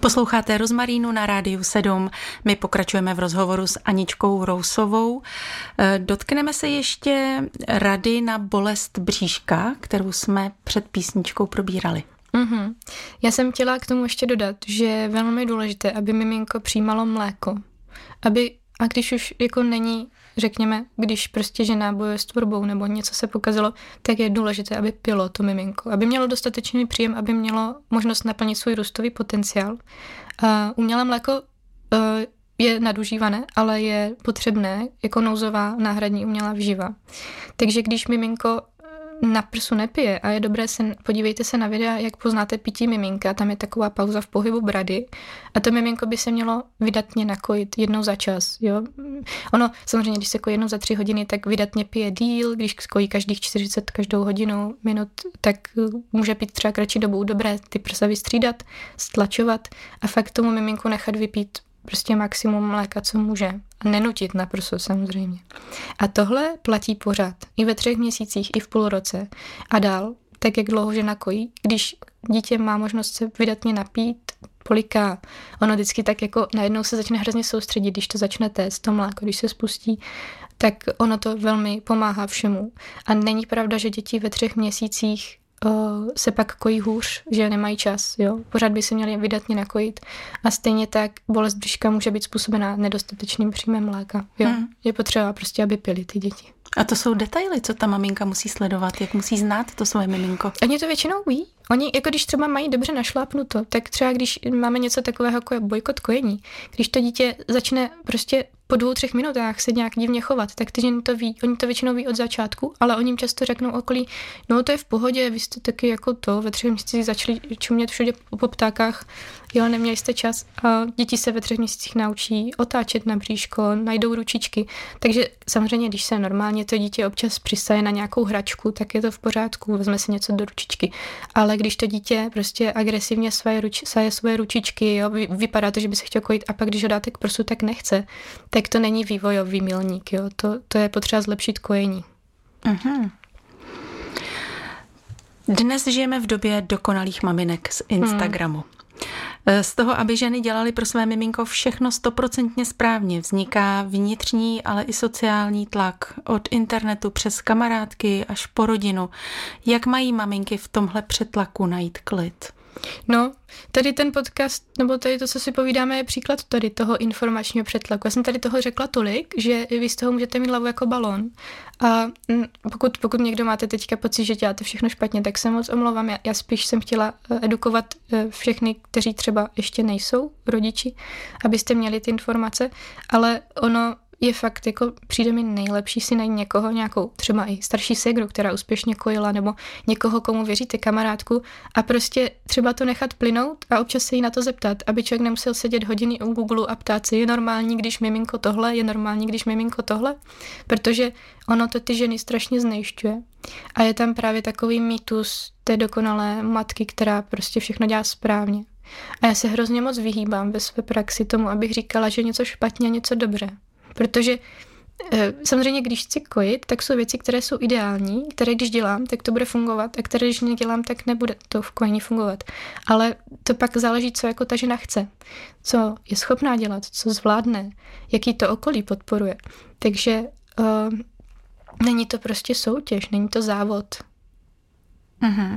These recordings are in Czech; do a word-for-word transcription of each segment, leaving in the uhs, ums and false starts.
Posloucháte Rozmarínu na Rádiu sedm. My pokračujeme v rozhovoru s Aničkou Rousovou. Dotkneme se ještě rady na bolest bříška, kterou jsme před písničkou probírali. Mm-hmm. Já jsem chtěla k tomu ještě dodat, že je velmi důležité, aby miminko přijímalo mléko. Aby, a když už jako není, řekněme, když prostě žena bojuje s tvorbou nebo něco se pokazilo, tak je důležité, aby pilo to miminko. Aby mělo dostatečný příjem, aby mělo možnost naplnit svůj růstový potenciál. A umělé mléko uh, je nadužívané, ale je potřebné jako nouzová náhradní umělá výživa. Takže když miminko na prsu nepije a je dobré se, podívejte se na videa, jak poznáte pití miminka, tam je taková pauza v pohybu brady a to miminko by se mělo vydatně nakojit jednou za čas, jo. Ono, samozřejmě, když se kojí jednou za tři hodiny, tak vydatně pije díl, když kojí každých čtyřicet každou hodinu minut, tak může pít třeba kratší dobu. Dobré ty prsa vystřídat, stlačovat a fakt tomu miminku nechat vypít prostě maximum mléka, co může. A nenutit na prso samozřejmě. A tohle platí pořád. I ve třech měsících, i v půl roce. A dál, tak jak dlouho žena kojí, když dítě má možnost se vydatně napít, poliká, ono vždycky tak jako najednou se začne hrozně soustředit, když to začne téct, to mléko, když se spustí, tak ono to velmi pomáhá všemu. A není pravda, že děti ve třech měsících se pak kojí hůř, že nemají čas. Jo? Pořád by se měli vydatně nakojit. A stejně tak bolest břiška může být způsobená nedostatečným příjmem mléka. Jo? Hmm. Je potřeba prostě, aby pili ty děti. A to jsou detaily, co ta maminka musí sledovat, jak musí znát to svoje miminko. Oni to většinou ví. Oni, jako když třeba mají dobře našlápnuto, tak třeba když máme něco takového jako bojkot kojení, když to dítě začne prostě po dvou, třech minutách se nějak divně chovat, tak ty ženy to ví. Oni to většinou ví od začátku, ale oni jim často řeknou okolí, no to je v pohodě, vy jste taky jako to, ve třech měsících začali čumět všude po ptákách, jo, neměli jste čas. A děti se ve třech měsících naučí otáčet na bříško, najdou ručičky. Takže samozřejmě, když se normálně to dítě občas přisaje na nějakou hračku, tak je to v pořádku, vezme si něco do ručičky. Ale když to dítě prostě agresivně své ruč, saje svoje ručičky, jo, vypadá to, že by se chtěl kojit a pak když ho dáte k prsu, tak nechce, tak to není vývojový milník, jo. To, to je potřeba zlepšit kojení. Uh-huh. Dnes žijeme v době dokonalých maminek z Instagramu. Hmm. Z toho, aby ženy dělaly pro své miminko všechno stoprocentně správně, vzniká vnitřní, ale i sociální tlak od internetu přes kamarádky až po rodinu. Jak mají maminky v tomhle přetlaku najít klid? No, tady ten podcast, nebo tady to, co si povídáme, je příklad tady toho informačního přetlaku. Já jsem tady toho řekla tolik, že vy z toho můžete mít hlavu jako balón. A pokud, pokud někdo máte teďka pocit, že děláte všechno špatně, tak se moc omlouvám. Já, já spíš jsem chtěla edukovat všechny, kteří třeba ještě nejsou rodiči, abyste měli ty informace, ale ono je fakt, jako přijde mi nejlepší si najít někoho, nějakou třeba i starší ségru, která úspěšně kojila, nebo někoho, komu věříte, kamarádku a prostě třeba to nechat plynout a občas se jí na to zeptat, aby člověk nemusel sedět hodiny u Google a ptát se, je normální, když miminko tohle, je normální, když miminko tohle, protože ono to ty ženy strašně znejšťuje. A je tam právě takový mýtus té dokonalé matky, která prostě všechno dělá správně. A já se hrozně moc vyhýbám ve své praxi tomu, abych říkala, že něco špatně a něco dobře. Protože samozřejmě, když chci kojit, tak jsou věci, které jsou ideální, které když dělám, tak to bude fungovat a které když nedělám, tak nebude to v kojení fungovat. Ale to pak záleží, co jako ta žena chce, co je schopná dělat, co zvládne, jaký to okolí podporuje. Takže uh, není to prostě soutěž, není to závod. Mhm.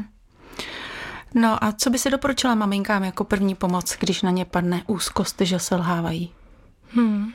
No a co by si doporučila maminkám jako první pomoc, když na ně padne úzkost, že selhávají? Hmm.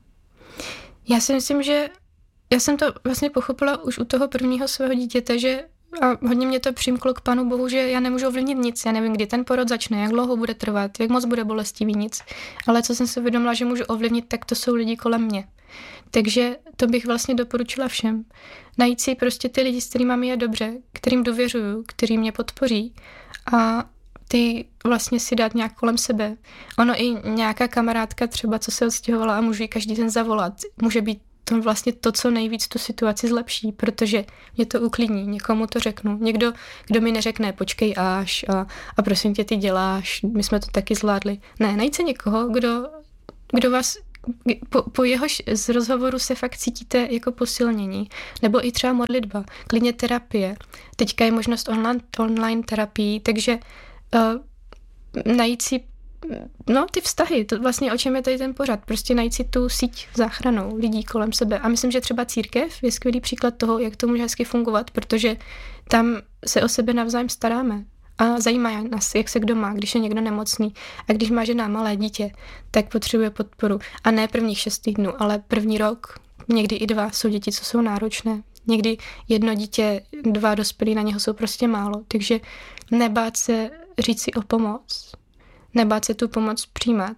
Já si myslím, že já jsem to vlastně pochopila už u toho prvního svého dítěte, že a hodně mě to přimklo k Pánu Bohu, že já nemůžu ovlivnit nic, já nevím, kdy ten porod začne, jak dlouho bude trvat, jak moc bude bolestivý, nic, ale co jsem si uvědomila, že můžu ovlivnit, tak to jsou lidi kolem mě. Takže to bych vlastně doporučila všem. Najít si prostě ty lidi, s kterými mi je dobře, kterým důvěřuju, který mě podpoří a ty vlastně si dát nějak kolem sebe. Ono i nějaká kamarádka třeba, co se odstěhovala a můžu jí každý den zavolat, může být to vlastně to, co nejvíc tu situaci zlepší, protože mě to uklidní, někomu to řeknu. Někdo, kdo mi neřekne, počkej až a, a prosím tě, ty děláš, my jsme to taky zvládli. Ne, najít se někoho, kdo, kdo vás po, po jehož z rozhovoru se fakt cítíte jako posilnění, nebo i třeba modlitba, klidně terapie. Teďka je možnost online, online terapii, takže Uh, najít si no ty vztahy, to vlastně o čem je tady ten pořad, prostě najít si tu síť záchranou lidí kolem sebe. A myslím, že třeba církev je skvělý příklad toho, jak to může hezky fungovat, protože tam se o sebe navzájem staráme. A zajímá nás, jak se kdo má, když je někdo nemocný. A když má žena malé dítě, tak potřebuje podporu. A ne prvních šest týdnů, ale první rok, někdy i dva, jsou děti, co jsou náročné. Někdy jedno dítě, dva dospělí, na něho jsou prostě málo. Takže nebát se říct si o pomoc, nebát se tu pomoc přijímat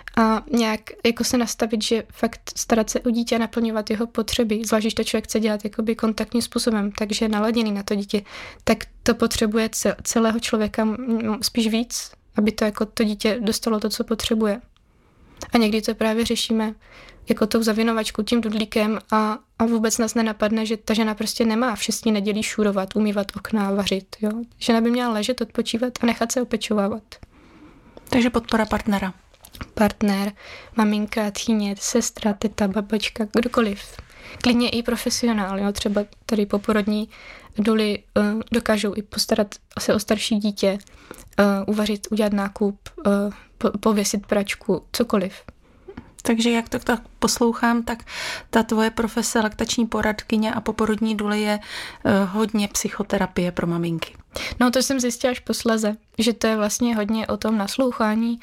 a nějak jako se nastavit, že fakt starat se o dítě a naplňovat jeho potřeby, zvlášť když to člověk chce dělat jakoby kontaktním způsobem, takže naladěný na to dítě, tak to potřebuje celého člověka spíš víc, aby to jako to dítě dostalo to, co potřebuje. A někdy to právě řešíme jako tou zavinovačkou, tím dudlíkem a, a vůbec nás nenapadne, že ta žena prostě nemá v šesti nedělí šurovat, umývat okna, vařit. Jo? Žena by měla ležet, odpočívat a nechat se opečovávat. Takže podpora partnera. Partner, maminka, tchýně, sestra, teta, babička, kdokoliv. Klidně i profesionál, jo? Třeba tady poporodní doly uh, dokážou i postarat se o starší dítě, uh, uvařit, udělat nákup, uh, po, pověsit pračku, cokoliv. Takže jak to tak poslouchám, tak ta tvoje profese laktační poradkyně a poporodní důle je uh, hodně psychoterapie pro maminky. No to jsem zjistila až posléze, že to je vlastně hodně o tom naslouchání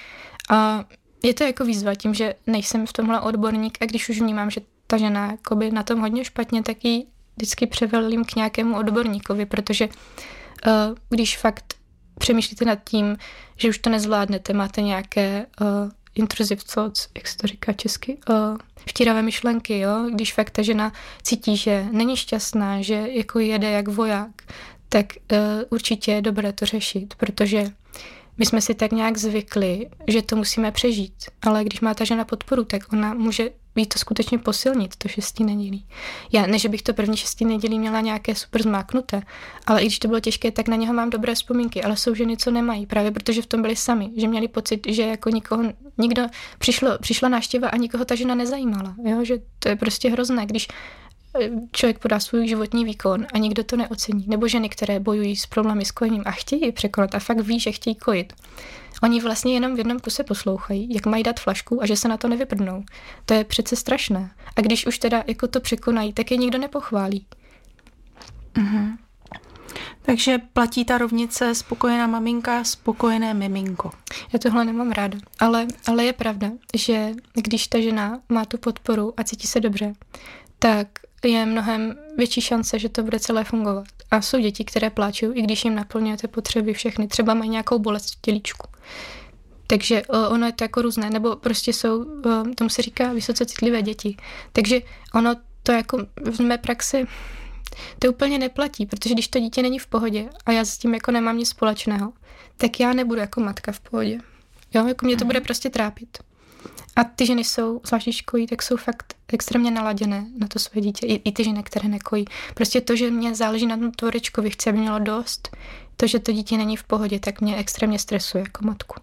a je to jako výzva tím, že nejsem v tomhle odborník a když už vnímám, že ta žena jakoby na tom hodně špatně, tak ji vždycky převelím k nějakému odborníkovi, protože uh, když fakt přemýšlíte nad tím, že už to nezvládnete, máte nějaké uh, intrusive thoughts, jak se to říká česky, uh, vtíravé myšlenky, jo? Když fakt ta žena cítí, že není šťastná, že jako jede jak voják, tak uh, určitě je dobré to řešit, protože my jsme si tak nějak zvykli, že to musíme přežít, ale když má ta žena podporu, tak ona může jí to skutečně posilnit, to šestý nedělí. Já, ne, že bych to první šestý nedělí měla nějaké super zmáknuté, ale i když to bylo těžké, tak na něho mám dobré vzpomínky, ale jsou ženy, co nemají, právě protože v tom byli sami, že měli pocit, že jako nikoho, nikdo, přišlo, přišla návštěva a nikoho ta žena nezajímala, jo? Že to je prostě hrozné, když člověk podá svůj životní výkon a nikdo to neocení. Nebo ženy, které bojují s problémy s kojením a chtějí překonat a fakt ví, že chtějí kojit. Oni vlastně jenom v jednom kuse poslouchají, jak mají dát flašku a že se na to nevyprdnou. To je přece strašné. A když už teda jako to překonají, tak je nikdo nepochválí. Mhm. Takže platí ta rovnice spokojená maminka, spokojené miminko. Já tohle nemám ráda, ale, ale je pravda, že když ta žena má tu podporu a cítí se dobře, tak je mnohem větší šance, že to bude celé fungovat. A jsou děti, které pláčou, i když jim naplňujete potřeby všechny. Třeba mají nějakou bolest v tělíčku. Takže ono je to jako různé. Nebo prostě jsou, tomu se říká vysoce citlivé děti. Takže ono to jako v mé praxi to úplně neplatí, protože když to dítě není v pohodě a já s tím jako nemám nic společného, tak já nebudu jako matka v pohodě. Jo, jako mě to bude prostě trápit. A ty ženy jsou, zvlášť když kojí, tak jsou fakt extrémně naladěné na to své dítě. I, i ty ženy, které nekojí. Prostě to, že mě záleží na tom tvorečkovi, chci, aby mělo dost, to, že to dítě není v pohodě, tak mě extrémně stresuje jako matku.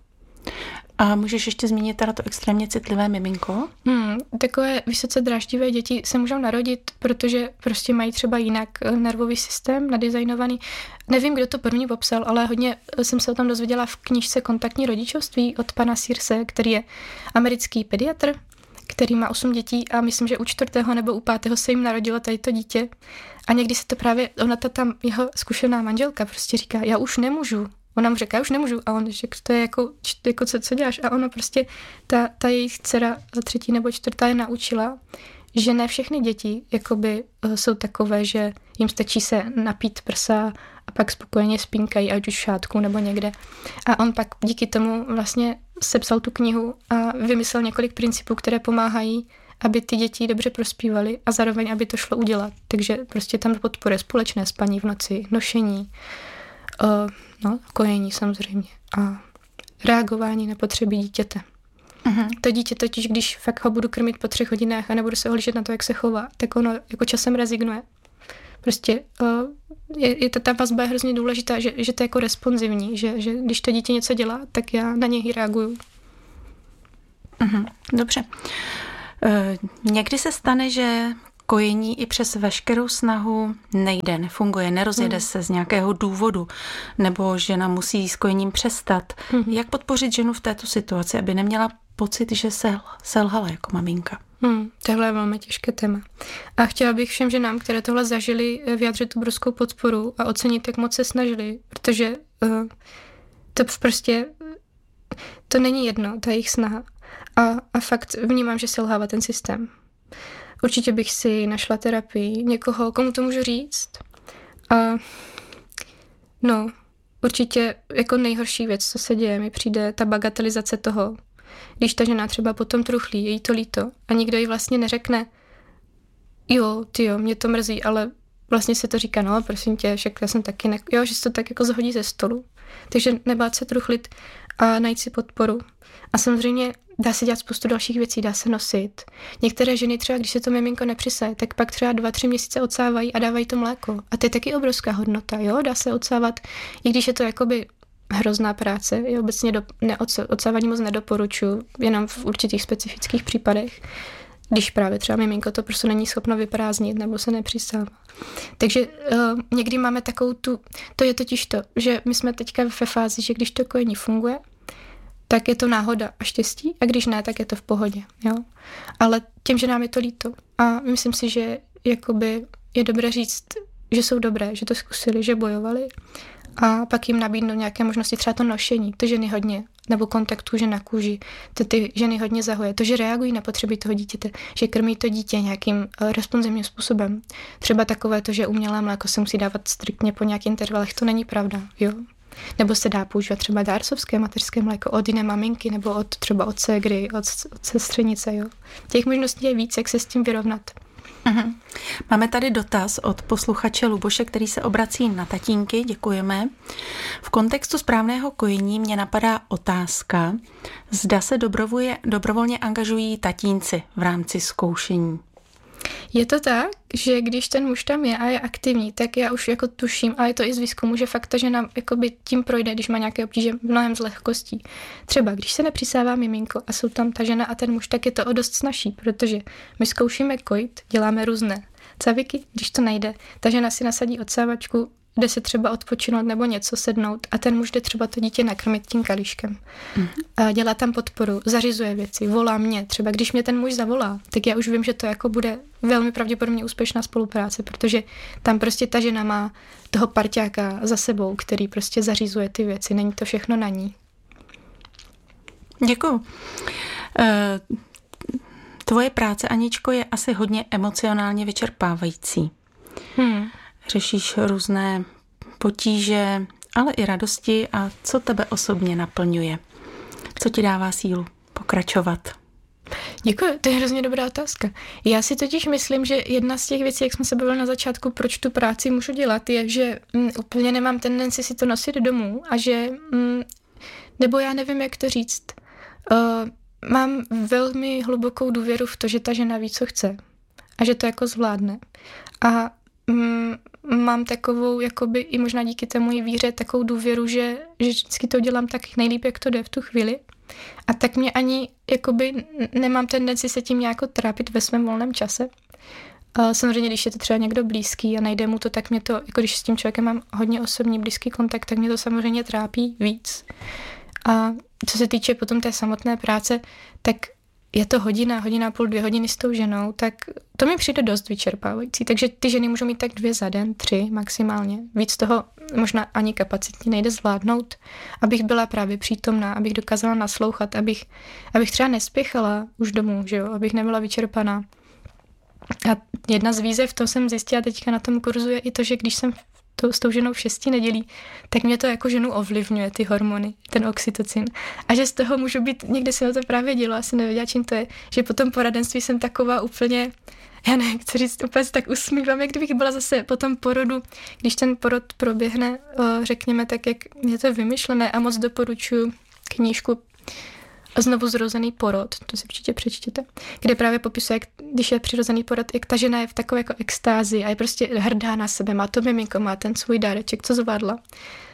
A můžeš ještě zmínit teda to extrémně citlivé miminko? Hmm, takové vysoce dráždivé děti se můžou narodit, protože prostě mají třeba jinak nervový systém nadizajnovaný. Nevím, kdo to první popsal, ale hodně jsem se o tom dozvěděla v knížce Kontaktní rodičovství od pana Searse, který je americký pediatr, který má osm dětí a myslím, že u čtvrtého nebo u pátého se jim narodilo tady to dítě. A někdy se to právě, ona ta tam jeho zkušená manželka prostě říká, já už nemůžu. Ona mu říká, já už nemůžu. A on řekl, to je jako, jako co, co děláš? A ono prostě, ta, ta jejich dcera třetí nebo čtvrtá je naučila, že ne všechny děti jakoby jsou takové, že jim stačí se napít prsa a pak spokojeně spínkají, ať už v šátku nebo někde. A on pak díky tomu vlastně sepsal tu knihu a vymyslel několik principů, které pomáhají, aby ty děti dobře prospívaly a zároveň, aby to šlo udělat. Takže prostě tam podporuje společné spaní v noci, nošení, uh, no, kojení samozřejmě a reagování na potřeby dítěte. Uh-huh. To dítě totiž, když fakt ho budu krmit po třech hodinách a nebudu se ohlížet na to, jak se chová, tak ono jako časem rezignuje. Prostě uh, je, je ta, ta vazba je hrozně důležitá, že, že to je jako responsivní, že, že když to dítě něco dělá, tak já na něj reaguju. Uh-huh. Dobře. Uh, někdy se stane, že kojení i přes veškerou snahu nejde, nefunguje, nerozjede hmm. se z nějakého důvodu, nebo žena musí s kojením přestat. Hmm. Jak podpořit ženu v této situaci, aby neměla pocit, že se selhala jako maminka? Hmm, tohle je velmi těžké téma. A chtěla bych všem ženám, které tohle zažili, vyjádřit tu obrovskou podporu a ocenit, jak moc se snažili, protože uh, to prostě, to není jedno, ta jejich snaha. A, a fakt vnímám, že selhává ten systém. Určitě bych si našla terapii, někoho, komu to můžu říct. A no, určitě jako nejhorší věc, co se děje, mi přijde ta bagatelizace toho, když ta žena třeba potom truchlí, je jí to líto a nikdo jí vlastně neřekne, jo, tyjo, mě to mrzí, ale vlastně se to říká, no, prosím tě, však já jsem taky, ne... jo, že se to tak jako zhodí ze stolu. Takže nebát se truchlit a najít si podporu. A samozřejmě dá se dělat spoustu dalších věcí, dá se nosit. Některé ženy třeba, když se to miminko nepřisaje, tak pak třeba dva, tři měsíce odsávají a dávají to mléko. A to je taky obrovská hodnota, jo, dá se odsávat, i když je to jakoby hrozná práce. Je obecně do, ne, odsávání moc nedoporučuji, jenom v určitých specifických případech, když právě třeba miminko to prostě není schopno vyprázdnit nebo se nepřisává. Takže uh, někdy máme takovou tu, to je totiž to, že my jsme teďka ve fázi, že když to kojení funguje, tak je to náhoda a štěstí a když ne, tak je to v pohodě. Jo? Ale těm, že nám je to líto a myslím si, že jakoby je dobré říct, že jsou dobré, že to zkusili, že bojovali a pak jim nabídnout nějaké možnosti, třeba to nošení, to ženy hodně, nebo kontakt kůže na kůži, to ty ženy hodně zahoje, to, že reagují na potřeby toho dítěte, že krmí to dítě nějakým responsivním způsobem. Třeba takové to, že umělé mléko se musí dávat striktně po nějakých intervalech, to není pravda, jo. Nebo se dá používat třeba dárcovské mateřské mléko od jiné maminky, nebo od třeba od ségry, od, od sestřenice, jo. Těch možností je víc, jak se s tím vyrovnat. Uhum. Máme tady dotaz od posluchače Luboše, který se obrací na tatínky, děkujeme. V kontextu správného kojení mě napadá otázka, zda se dobrovolně angažují tatínci v rámci zkoušení. Je to tak, že když ten muž tam je a je aktivní, tak já už jako tuším, a je to i z výzkumu, že fakt ta žena jakoby tím projde, když má nějaké obtíže, mnohem z lehkostí. Třeba když se nepřisává miminko a jsou tam ta žena a ten muž, tak je to o dost snazší, protože my zkoušíme kojit, děláme různé caviky, když to nejde, ta žena si nasadí odsávačku, jde se třeba odpočinout nebo něco sednout a ten muž jde třeba to dítě nakrmit tím kalíškem. Mm. A dělá tam podporu, zařizuje věci, volá mě. Třeba když mě ten muž zavolá, tak já už vím, že to jako bude velmi pravděpodobně úspěšná spolupráce, protože tam prostě ta žena má toho parťáka za sebou, který prostě zařizuje ty věci. Není to všechno na ní. Děkuju. Tvoje práce, Aničko, je asi hodně emocionálně vyčerpávající. Hmm. Řešíš různé potíže, ale i radosti a co tebe osobně naplňuje? Co ti dává sílu pokračovat? Děkuji, to je hrozně dobrá otázka. Já si totiž myslím, že jedna z těch věcí, jak jsme se bavili na začátku, proč tu práci můžu dělat, je, že mm, úplně nemám tendenci si to nosit domů a že, mm, nebo já nevím, jak to říct, uh, mám velmi hlubokou důvěru v to, že ta žena ví, co chce a že to jako zvládne. A mm, mám takovou, jakoby i možná díky té mojí víře, takovou důvěru, že, že vždycky to dělám tak nejlíp, jak to jde v tu chvíli. A tak mě ani, jakoby, nemám tendenci se tím nějak trápit ve svém volném čase. A samozřejmě, když je to třeba někdo blízký a najde mu to, tak mě to, jako když s tím člověkem mám hodně osobní blízký kontakt, tak mě to samozřejmě trápí víc. A co se týče potom té samotné práce, tak je to hodina, hodina půl, dvě hodiny s tou ženou, tak to mi přijde dost vyčerpávající. Takže ty ženy můžou mít tak dvě za den, tři maximálně. Víc toho možná ani kapacitně nejde zvládnout, abych byla právě přítomná, abych dokázala naslouchat, abych, abych třeba nespěchala už domů, že jo, abych nebyla vyčerpaná. A jedna z výzev, to jsem zjistila teďka na tom kurzu, je i to, že když jsem to, s tou ženou v šesti nedělí, tak mě to jako ženu ovlivňuje, ty hormony, ten oxytocin. A že z toho můžu být, někde se na to právě dělo, asi nevěděla, čím to je, že po tom poradenství jsem taková úplně, já nevím, chci říct, úplně tak usmívám, jak kdybych byla zase po tom porodu, když ten porod proběhne, řekněme tak, jak je to vymyšlené a moc doporučuji knížku Znovu zrozený porod, to si určitě přečtěte, kde právě popisuje, jak, když je přirozený porod, jak ta žena je v takové jako extázi a je prostě hrdá na sebe, má to miminko, má ten svůj dáreček, co zvládla.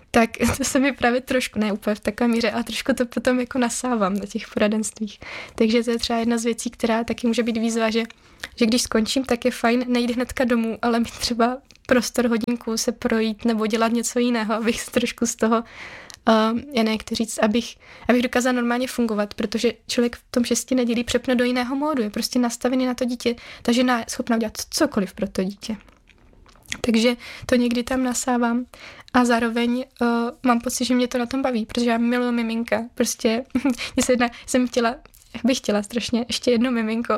tak to se mi právě trošku, ne úplně v takové míře, ale trošku to potom jako nasávám na těch poradenstvích. Takže to je třeba jedna z věcí, která taky může být výzva, že, že když skončím, tak je fajn nejít hnedka domů, ale mít třeba prostor hodinku se projít nebo dělat něco jiného, abych se trošku z toho, uh, já ne, jak to říct, abych, abych dokázala normálně fungovat, protože člověk v tom šesti nedělí přepne do jiného módu, je prostě nastavený na to dítě, ta žena je schopná udělat cokoliv pro to dítě. Takže to někdy tam nasávám a zároveň uh, mám pocit, že mě to na tom baví, protože já miluji miminka. Prostě mě se jedna, jsem chtěla, bych chtěla strašně ještě jedno miminko,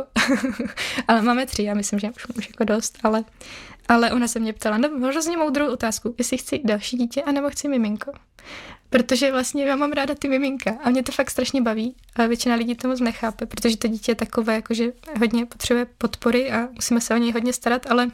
ale máme tři, já myslím, že už, už jako dost, ale, ale ona se mě ptala, no hrozně moudrou otázku, jestli chci další dítě, anebo chci miminko. Protože vlastně já mám ráda ty miminka a mě to fakt strašně baví a většina lidí to moc nechápe, protože to dítě je takové, jakože hodně potřebuje podpory a musíme se o něj hodně starat, ale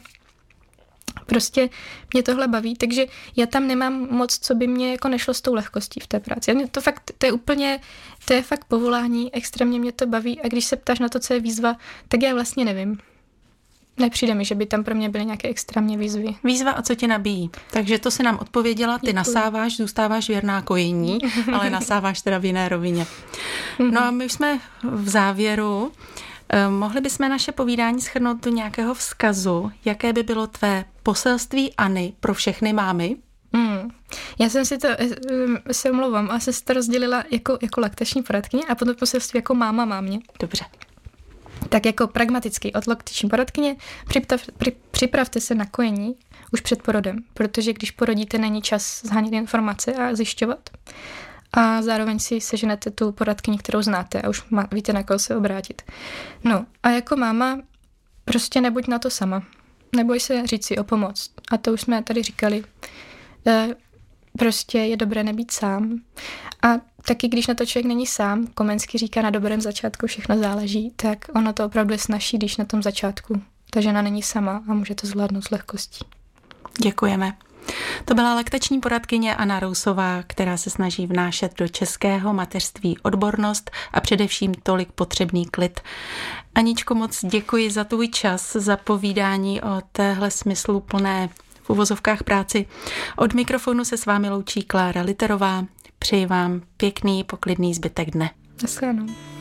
prostě mě tohle baví, takže já tam nemám moc, co by mě jako nešlo s tou lehkostí v té práci. Mě to fakt, to je úplně, to je fakt povolání, extrémně mě to baví a když se ptáš na to, co je výzva, tak já vlastně nevím. Nepřijde mi, že by tam pro mě byly nějaké extrémně výzvy. Výzva a co tě nabíjí. Takže to si nám odpověděla, ty Děkuji. Nasáváš, zůstáváš věrná kojení, ale nasáváš teda v jiné rovině. No a my jsme v závěru. Mohli bychom naše povídání shrnout do nějakého vzkazu, jaké by bylo tvé poselství Anny pro všechny mámy? Hmm. Já jsem si to, se omlouvám, ale jsem si to rozdělila jako, jako laktační poradkyně a potom poselství jako máma mámě. Dobře. Tak jako pragmaticky od laktační poradkyně připrav, při, připravte se na kojení už před porodem, protože když porodíte, není čas shánět informace a zjišťovat. A zároveň si seženete tu poradkyni, kterou znáte a už má, víte, na koho se obrátit. No a jako máma prostě nebuď na to sama. Neboj se říct si o pomoc. A to už jsme tady říkali. E, prostě je dobré nebýt sám. A taky, když na to člověk není sám, Komenský říká, na dobrém začátku všechno záleží, tak ono to opravdu je snazší, když na tom začátku ta žena není sama a může to zvládnout s lehkostí. Děkujeme. To byla laktační poradkyně Anna Rousová, která se snaží vnášet do českého mateřství odbornost a především tolik potřebný klid. Aničko, moc děkuji za tvůj čas, za povídání o téhle smysluplné v uvozovkách práci. Od mikrofonu se s vámi loučí Klára Literová. Přeji vám pěkný, poklidný zbytek dne. Naschledanou.